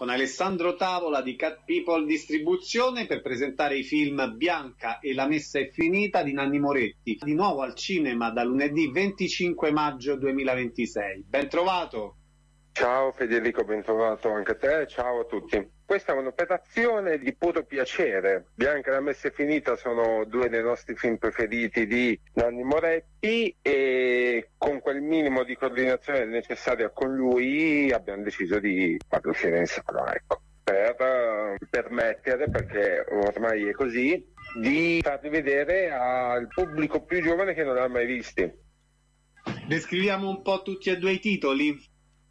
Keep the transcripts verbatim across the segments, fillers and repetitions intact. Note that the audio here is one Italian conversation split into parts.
con Alessandro Tavola di Cat People Distribuzione per presentare i film Bianca e La messa è finita di Nanni Moretti, di nuovo al cinema da lunedì venticinque maggio duemilaventisei. Ben trovato! Ciao Federico, ben trovato anche a te, ciao a tutti. Questa è un'operazione di puro piacere. Bianca e La messa è finita sono due dei nostri film preferiti di Nanni Moretti e con quel minimo di coordinazione necessaria con lui abbiamo deciso di farlo uscire in sala, ecco, per uh, permettere, perché ormai è così, di farli vedere al pubblico più giovane che non l'ha mai visti. Descriviamo un po' tutti e due i titoli.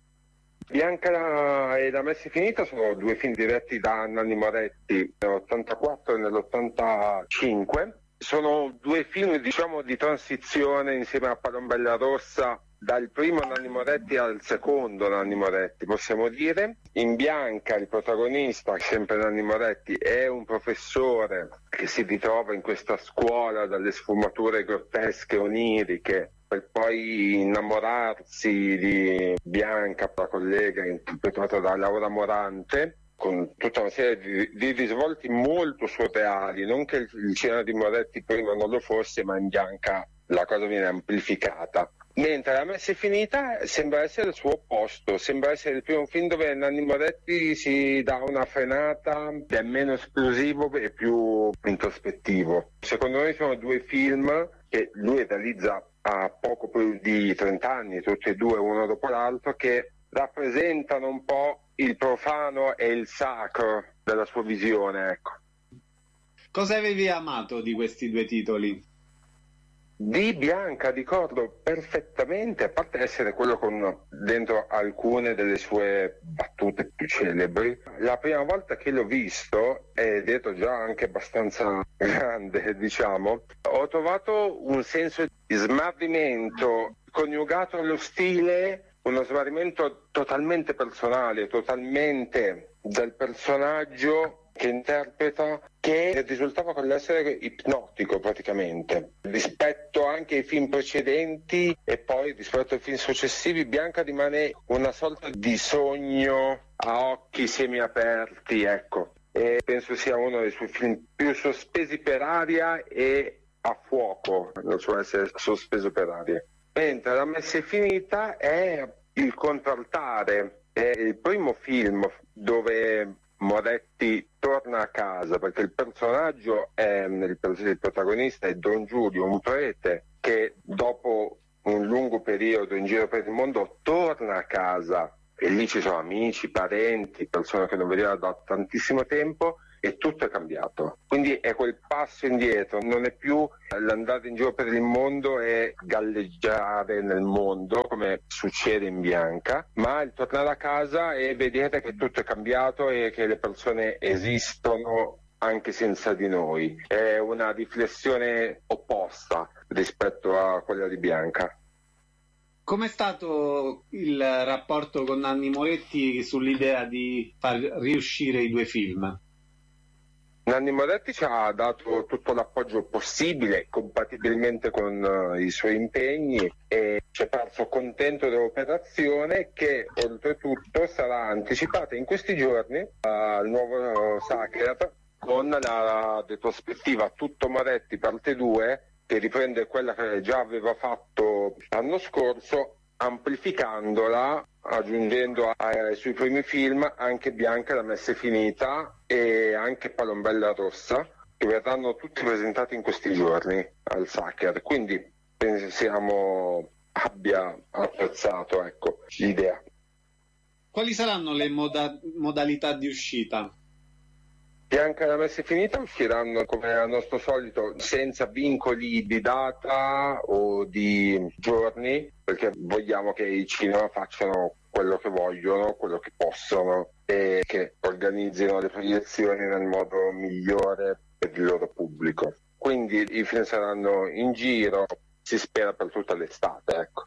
Bianca e La messa è finita sono due film diretti da Nanni Moretti nell'ottantaquattro e nell'ottantacinque. Sono due film, diciamo, di transizione insieme a Palombella Rossa dal primo Nanni Moretti al secondo Nanni Moretti, possiamo dire. In Bianca il protagonista, sempre Nanni Moretti, è un professore che si ritrova in questa scuola dalle sfumature grottesche oniriche per poi innamorarsi di Bianca, la collega interpretata da Laura Morante, con tutta una serie di, di risvolti molto surreali. Non che il, il cinema di Moretti prima non lo fosse, ma in Bianca la cosa viene amplificata. Mentre La messa è finita sembra essere il suo opposto, sembra essere il primo film dove Nanni Moretti si dà una frenata, è meno esplosivo e più introspettivo. Secondo me sono due film che lui realizza a poco più di trenta anni, tutti e due uno dopo l'altro, che rappresentano un po' il profano e il sacro della sua visione, ecco. Cosa avevi amato di questi due titoli? Di Bianca ricordo perfettamente, a parte essere quello con dentro alcune delle sue battute più celebri, la prima volta che l'ho visto, ed ero già anche abbastanza grande, diciamo, ho trovato un senso di smarrimento coniugato allo stile, uno smarrimento totalmente personale, totalmente del personaggio che interpreta, che risultava con l'essere ipnotico praticamente. Rispetto anche ai film precedenti e poi rispetto ai film successivi, Bianca rimane una sorta di sogno a occhi semiaperti, ecco. E penso sia uno dei suoi film più sospesi per aria e a fuoco, non so essere sospeso per aria. Mentre La messa è finita è il contraltare, è il primo film dove Moretti torna a casa, perché il personaggio è, il, il protagonista è Don Giulio, un prete che dopo un lungo periodo in giro per il mondo torna a casa e lì ci sono amici, parenti, persone che non vedeva da tantissimo tempo e tutto è cambiato. Quindi è quel passo indietro, non è più l'andare in giro per il mondo e galleggiare nel mondo come succede in Bianca, ma il tornare a casa e vedere che tutto è cambiato e che le persone esistono anche senza di noi. È una riflessione opposta rispetto a quella di Bianca. Com'è stato il rapporto con Nanni Moretti sull'idea di far riuscire i due film? Nanni Moretti ci ha dato tutto l'appoggio possibile, compatibilmente con uh, i suoi impegni, e ci è parso contento dell'operazione, che oltretutto sarà anticipata in questi giorni al uh, nuovo Sacher con la retrospettiva Tutto Moretti parte due, che riprende quella che già aveva fatto l'anno scorso, amplificandola, aggiungendo ai suoi primi film anche Bianca, La messa è finita e anche Palombella Rossa, che verranno tutti presentati in questi giorni al Sacher. Quindi pensiamo abbia apprezzato, ecco, l'idea. Quali saranno le moda- modalità di uscita? Bianca e La messa è finita usciranno, come al nostro solito, senza vincoli di data o di giorni, perché vogliamo che i cinema facciano quello che vogliono, quello che possono e che organizzino le proiezioni nel modo migliore per il loro pubblico. Quindi i film saranno in giro, si spera per tutta l'estate, ecco.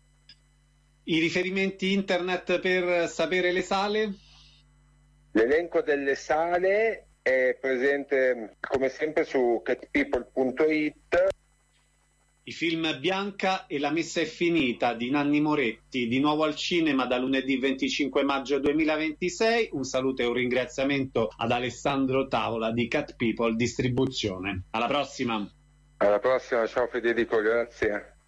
I riferimenti internet per sapere le sale? L'elenco delle sale è presente come sempre su cat people punto it I film Bianca e La messa è finita di Nanni Moretti, di nuovo al cinema da lunedì venticinque maggio duemilaventisei. Un saluto e un ringraziamento ad Alessandro Tavola di Cat People Distribuzione. Alla prossima! Alla prossima, ciao Federico, grazie.